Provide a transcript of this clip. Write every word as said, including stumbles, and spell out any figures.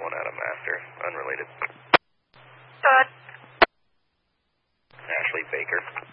one out of Master. Unrelated. Good. Ashley Baker.